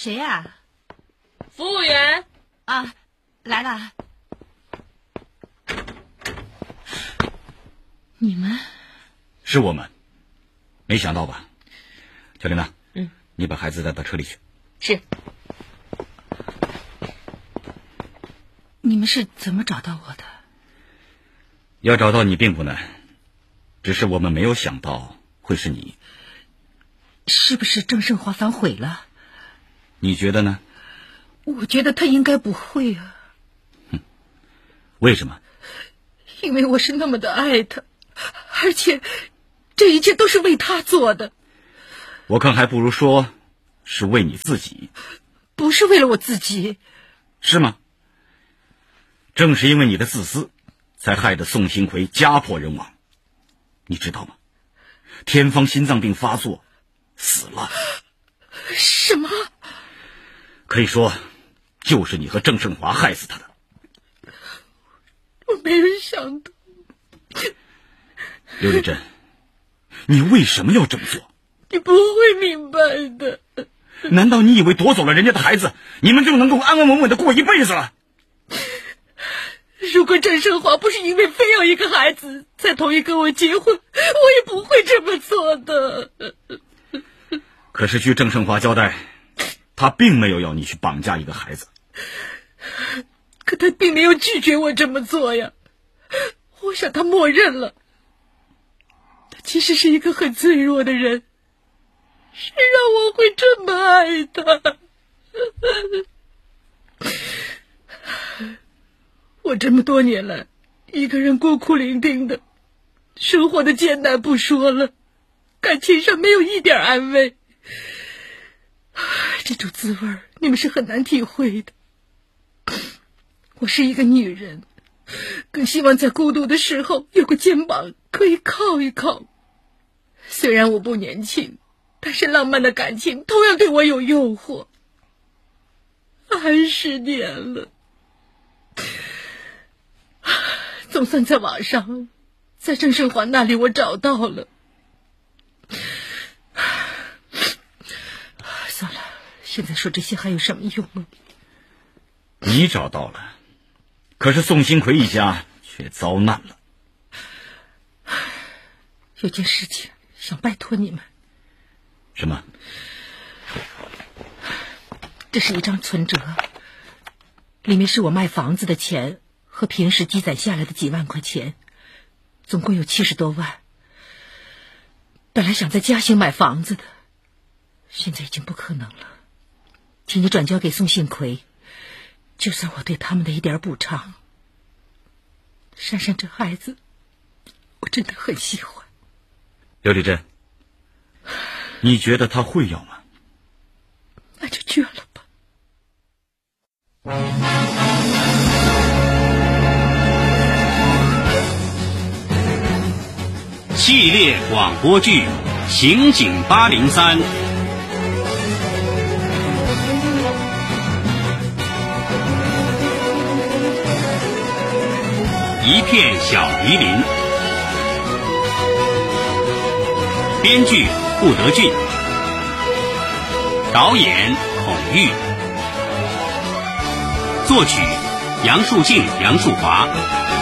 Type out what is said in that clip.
谁呀？ 服务员啊，来了。你们？ 是我们。没想到吧？小玲娜，你把孩子带到车里去。 是。 你们是怎么找到我的？ 要找到你并不难，只是我们没有想到会是你。 是不是郑胜华反悔了？ 你觉得呢？ 我觉得他应该不会啊。 为什么？ 因为我是那么的爱他，而且这一切都是为他做的。 我看还不如说是为你自己。 不是为了我自己。 是吗？正是因为你的自私，才害得宋新奎家破人亡。你知道吗？天芳心脏病发作死了。 什么？ 可以说就是你和郑胜华害死他的。 我没有想到。 刘丽珍，你为什么要这么做？ 你不会明白的。 难道你以为夺走了人家的孩子，你们就能够安安稳稳的过一辈子了？ 如果郑胜华不是因为非要一个孩子才同意跟我结婚，我也不会这么做的。 可是据郑胜华交代，他并没有要你去绑架一个孩子。 可他并没有拒绝我这么做呀，我想他默认了。他其实是一个很脆弱的人，谁让我会这么爱他？我这么多年来一个人孤苦伶仃的，生活的艰难不说了，感情上没有一点安慰。这种滋味你们是很难体会的。我是一个女人，更希望在孤独的时候有个肩膀可以靠一靠。虽然我不年轻，但是浪漫的感情同样对我有诱惑。30年了，总算在网上，在郑胜华那里我找到了。算了，现在说这些还有什么用啊？ 你找到了，可是宋新奎一家却遭难了。 有件事情想拜托你们。 什么？ 这是一张存折，里面是我卖房子的钱和平时积攒下来的几万块钱，总共有70多万。本来想在嘉兴买房子的，现在已经不可能了。请你转交给宋信奎，就算我对他们的一点补偿。珊珊这孩子，我真的很喜欢。 刘丽珍，你觉得他会要吗？ 那就绝了吧。 系列广播剧《刑警803》，一片小梨林，编剧顾德俊，导演孔玉，作曲杨树静、杨树华。